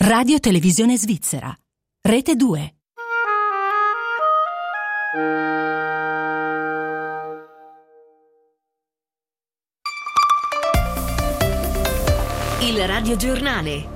Radio Televisione Svizzera. Rete 2. Il radiogiornale.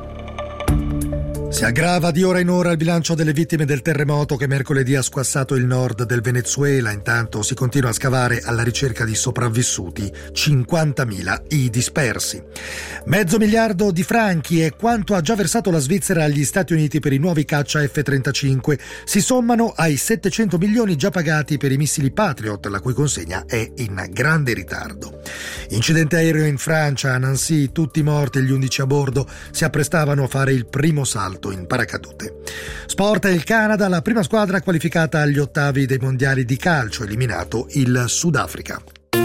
Si aggrava di ora in ora il bilancio delle vittime del terremoto che mercoledì ha squassato il nord del Venezuela. Intanto si continua a scavare alla ricerca di sopravvissuti, 50.000 i dispersi. $500 miliardi di franchi è quanto ha già versato la Svizzera agli Stati Uniti per i nuovi caccia F-35. Si sommano ai 700 milioni già pagati per i missili Patriot, la cui consegna è in grande ritardo. Incidente aereo in Francia, a Nancy, tutti morti e gli 11 a bordo si apprestavano a fare il primo salto in paracadute. Sport e il Canada, la prima squadra qualificata agli ottavi dei mondiali di calcio, eliminato il Sudafrica.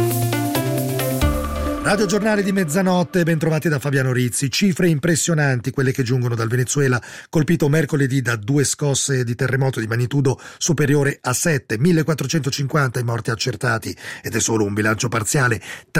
Radio Giornale di mezzanotte, ben trovati da Fabiano Rizzi. Cifre impressionanti quelle che giungono dal Venezuela, colpito mercoledì da 2 scosse di terremoto di magnitudo superiore a 7, 1450 i morti accertati ed è solo un bilancio parziale,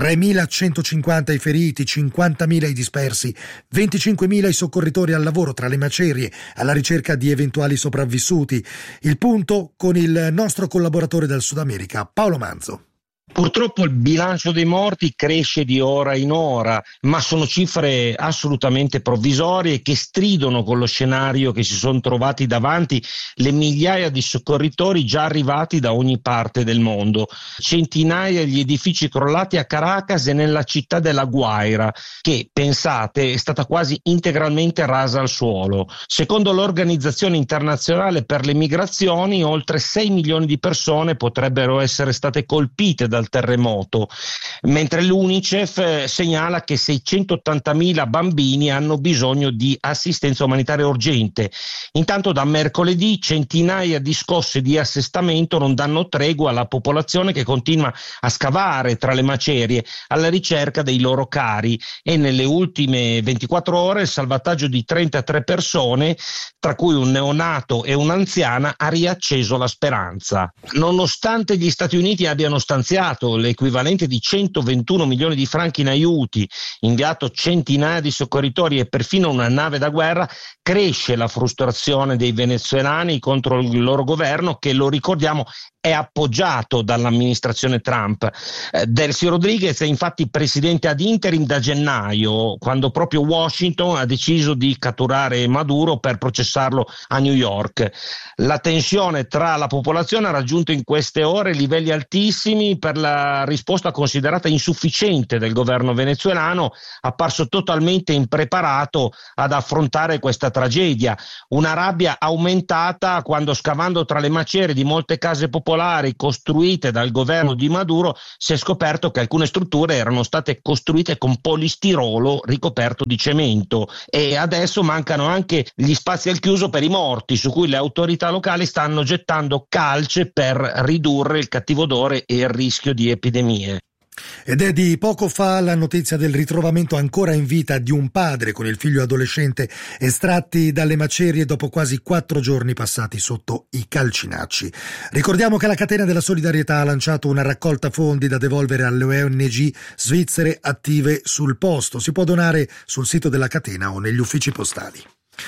3150 i feriti, 50.000 i dispersi, 25.000 i soccorritori al lavoro tra le macerie alla ricerca di eventuali sopravvissuti. Il punto con il nostro collaboratore dal Sud America, Paolo Manzo. Purtroppo il bilancio dei morti cresce di ora in ora, ma sono cifre assolutamente provvisorie che stridono con lo scenario che si sono trovati davanti le migliaia di soccorritori già arrivati da ogni parte del mondo. Centinaia gli edifici crollati a Caracas e nella città della Guaira, che, pensate, è stata quasi integralmente rasa al suolo. Secondo l'Organizzazione Internazionale per le Migrazioni, oltre 6 milioni di persone potrebbero essere state colpite dal terremoto, mentre l'UNICEF segnala che 680.000 bambini hanno bisogno di assistenza umanitaria urgente. Intanto da mercoledì centinaia di scosse di assestamento non danno tregua alla popolazione che continua a scavare tra le macerie alla ricerca dei loro cari, e nelle ultime 24 ore il salvataggio di 33 persone, tra cui un neonato e un'anziana, ha riacceso la speranza. Nonostante gli Stati Uniti abbiano stanziato l'equivalente di 121 milioni di franchi in aiuti, inviato centinaia di soccorritori e perfino una nave da guerra, cresce la frustrazione dei venezuelani contro il loro governo che, lo ricordiamo, è appoggiato dall'amministrazione Trump. Delcy Rodriguez è infatti presidente ad interim da gennaio, quando proprio Washington ha deciso di catturare Maduro per processarlo a New York. La tensione tra la popolazione ha raggiunto in queste ore livelli altissimi per la risposta considerata insufficiente del governo venezuelano, apparso totalmente impreparato ad affrontare questa tragedia. Una rabbia aumentata quando, scavando tra le macerie di molte case popolari costruite dal governo di Maduro, si è scoperto che alcune strutture erano state costruite con polistirolo ricoperto di cemento, e adesso mancano anche gli spazi al chiuso per i morti, su cui le autorità locali stanno gettando calce per ridurre il cattivo odore e il rischio di epidemie. Ed è di poco fa la notizia del ritrovamento ancora in vita di un padre con il figlio adolescente estratti dalle macerie dopo quasi 4 giorni passati sotto i calcinacci. Ricordiamo che la Catena della Solidarietà ha lanciato una raccolta fondi da devolvere alle ONG svizzere attive sul posto. Si può donare sul sito della catena o negli uffici postali.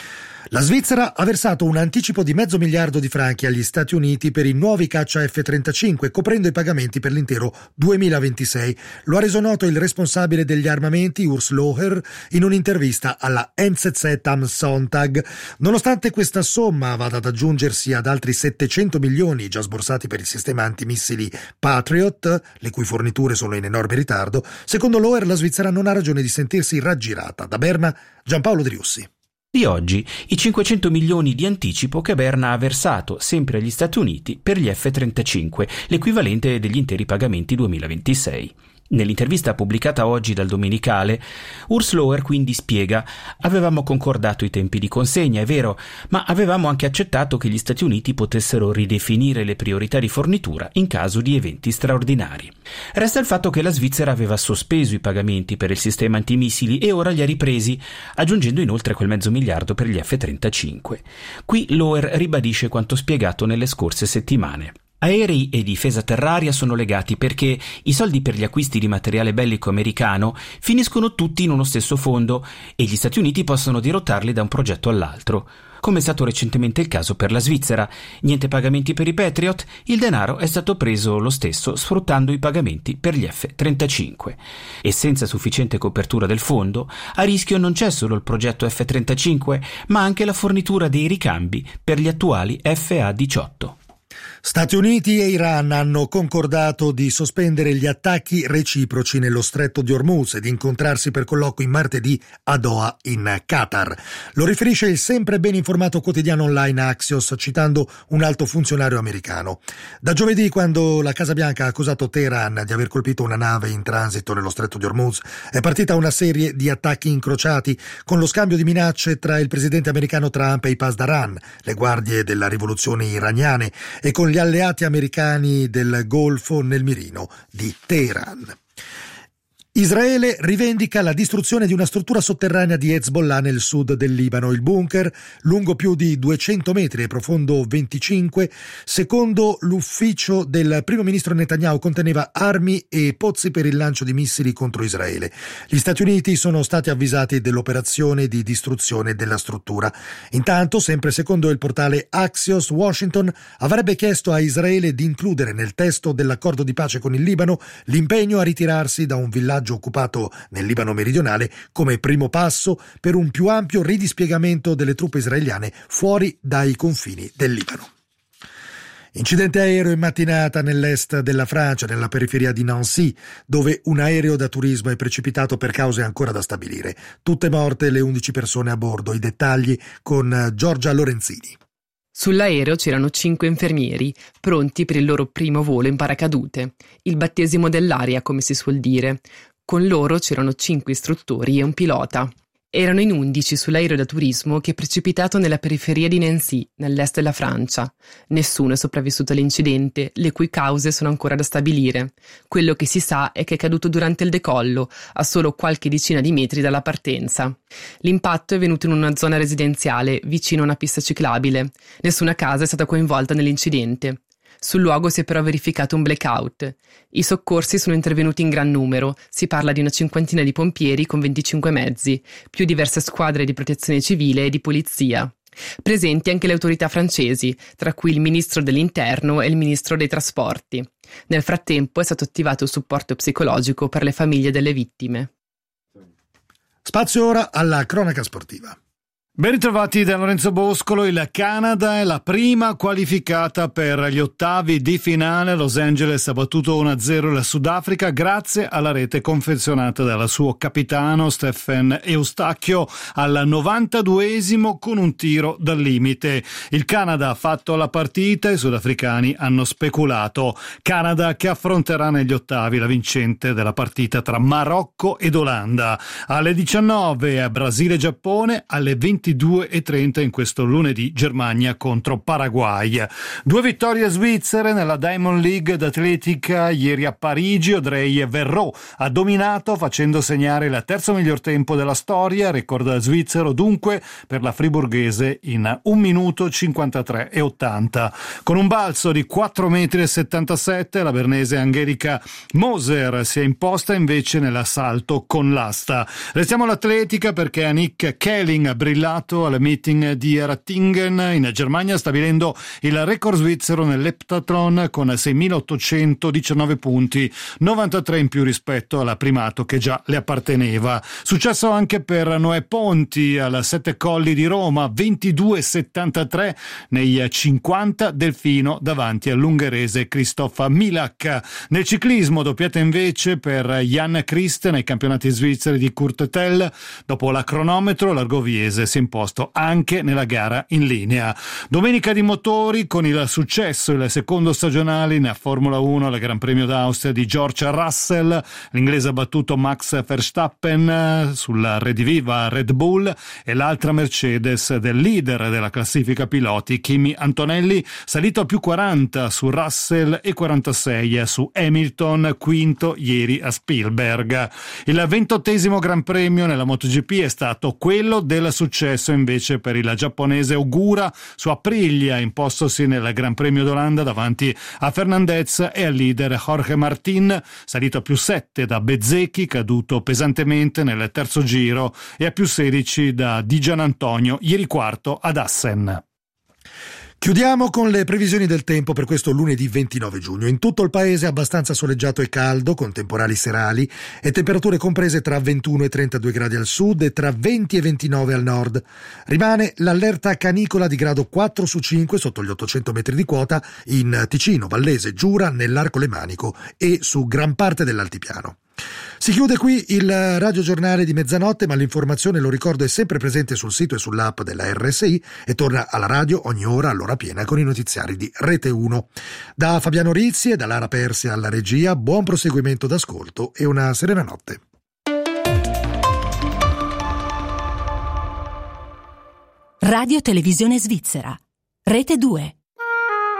La Svizzera ha versato un anticipo di $500 miliardi di franchi agli Stati Uniti per i nuovi caccia F-35, coprendo i pagamenti per l'intero 2026. Lo ha reso noto il responsabile degli armamenti, Urs Loher, in un'intervista alla NZZ am Sonntag. Nonostante questa somma vada ad aggiungersi ad altri 700 milioni già sborsati per il sistema antimissili Patriot, le cui forniture sono in enorme ritardo, secondo Loher la Svizzera non ha ragione di sentirsi raggirata. Da Berna, Giampaolo Driussi. Di oggi i 500 milioni di anticipo che Berna ha versato sempre agli Stati Uniti per gli F-35, l'equivalente degli interi pagamenti 2026. Nell'intervista pubblicata oggi dal Domenicale, Urs Loher quindi spiega: avevamo concordato i tempi di consegna, è vero, ma avevamo anche accettato che gli Stati Uniti potessero ridefinire le priorità di fornitura in caso di eventi straordinari. Resta il fatto che la Svizzera aveva sospeso i pagamenti per il sistema antimissili e ora li ha ripresi, aggiungendo inoltre quel $500 miliardi per gli F-35. Qui Loher ribadisce quanto spiegato nelle scorse settimane. Aerei e difesa terraria sono legati perché i soldi per gli acquisti di materiale bellico americano finiscono tutti in uno stesso fondo e gli Stati Uniti possono dirottarli da un progetto all'altro. Come è stato recentemente il caso per la Svizzera. Niente pagamenti per i Patriot, il denaro è stato preso lo stesso sfruttando i pagamenti per gli F-35. E senza sufficiente copertura del fondo, a rischio non c'è solo il progetto F-35, ma anche la fornitura dei ricambi per gli attuali FA-18. Stati Uniti e Iran hanno concordato di sospendere gli attacchi reciproci nello stretto di Hormuz e di incontrarsi per colloqui martedì a Doha in Qatar. Lo riferisce il sempre ben informato quotidiano online Axios, citando un alto funzionario americano. Da giovedì, quando la Casa Bianca ha accusato Teheran di aver colpito una nave in transito nello stretto di Hormuz, è partita una serie di attacchi incrociati con lo scambio di minacce tra il presidente americano Trump e i Pasdaran, le guardie della rivoluzione iraniane, e con gli alleati americani del Golfo nel mirino di Teheran. Israele rivendica la distruzione di una struttura sotterranea di Hezbollah nel sud del Libano. Il bunker, lungo più di 200 metri e profondo 25, secondo l'ufficio del primo ministro Netanyahu, conteneva armi e pozzi per il lancio di missili contro Israele. Gli Stati Uniti sono stati avvisati dell'operazione di distruzione della struttura. Intanto, sempre secondo il portale Axios, Washington avrebbe chiesto a Israele di includere nel testo dell'accordo di pace con il Libano l'impegno a ritirarsi da un villaggio occupato nel Libano meridionale come primo passo per un più ampio ridispiegamento delle truppe israeliane fuori dai confini del Libano. Incidente aereo in mattinata nell'est della Francia, nella periferia di Nancy, dove un aereo da turismo è precipitato per cause ancora da stabilire. Tutte morte le 11 persone a bordo. I dettagli con Giorgia Lorenzini. Sull'aereo c'erano 5 infermieri, pronti per il loro primo volo in paracadute, il battesimo dell'aria, come si suol dire. Con loro c'erano 5 istruttori e un pilota. Erano in 11 sull'aereo da turismo che è precipitato nella periferia di Nancy, nell'est della Francia. Nessuno è sopravvissuto all'incidente, le cui cause sono ancora da stabilire. Quello che si sa è che è caduto durante il decollo, a solo qualche decina di metri dalla partenza. L'impatto è venuto in una zona residenziale, vicino a una pista ciclabile. Nessuna casa è stata coinvolta nell'incidente. Sul luogo si è però verificato un blackout. I soccorsi sono intervenuti in gran numero, si parla di una cinquantina di pompieri con 25 mezzi, più diverse squadre di protezione civile e di polizia. Presenti anche le autorità francesi, tra cui il ministro dell'Interno e il ministro dei Trasporti. Nel frattempo è stato attivato il supporto psicologico per le famiglie delle vittime. Spazio ora alla cronaca sportiva. Ben ritrovati da Lorenzo Boscolo. Il Canada è la prima qualificata per gli ottavi di finale. Los Angeles ha battuto 1-0 il Sudafrica grazie alla rete confezionata dal suo capitano Stephen Eustachio al 92esimo con un tiro dal limite. Il Canada ha fatto la partita, i sudafricani hanno speculato. Canada che affronterà negli ottavi la vincente della partita tra Marocco ed Olanda. Alle 19 Brasile-Giappone, alle 22:30 in questo lunedì Germania contro Paraguay. 2 vittorie svizzere nella Diamond League d'atletica ieri a Parigi. Audrey Verreau ha dominato facendo segnare il terzo miglior tempo della storia, record svizzero dunque per la friburghese in 1 minuto 53,80. Con un balzo di 4,77 m la bernese Angelika Moser si è imposta invece nell'assalto con l'asta. Restiamo all'atletica perché Annick Kelling ha brillato al meeting di Ratingen in Germania, stabilendo il record svizzero nell'eptathlon con 6.819 punti, 93 in più rispetto al primato che già le apparteneva. Successo anche per Noè Ponti al Sette Colli di Roma, 22,73 nei 50 del fino davanti all'ungherese Christoph Milak. Nel ciclismo doppiata invece per Jan Christ nei campionati svizzeri di Kurtetel. Dopo la cronometro l'Argoviese si è imposto anche nella gara in linea. Domenica di motori con il successo, il secondo stagionale in Formula 1 al Gran Premio d'Austria di George Russell. L'inglese ha battuto Max Verstappen sulla rediviva Red Bull e l'altra Mercedes del leader della classifica piloti Kimi Antonelli, salito a più 40 su Russell e 46 su Hamilton, quinto ieri a Spielberg. Il 28esimo Gran Premio nella MotoGP è stato quello del successo successo invece per il giapponese Ogura su Aprilia, impostosi nel Gran Premio d'Olanda davanti a Fernandez e al leader Jorge Martin, salito a +7 da Bezzecchi, caduto pesantemente nel terzo giro, e a +16 da Di Gianantonio, ieri quarto ad Assen. Chiudiamo con le previsioni del tempo per questo lunedì 29 giugno. In tutto il paese abbastanza soleggiato e caldo, con temporali serali e temperature comprese tra 21 e 32 gradi al sud e tra 20 e 29 al nord. Rimane l'allerta canicola di grado 4 su 5 sotto gli 800 metri di quota in Ticino, Vallese, Giura, nell'Arco Lemanico e su gran parte dell'altipiano. Si chiude qui il radiogiornale di mezzanotte, ma l'informazione, lo ricordo, è sempre presente sul sito e sull'app della RSI e torna alla radio ogni ora all'ora piena con i notiziari di Rete 1. Da Fabiano Rizzi e da Lara Persia alla regia, buon proseguimento d'ascolto e una serena notte. Radio Televisione Svizzera, Rete 2.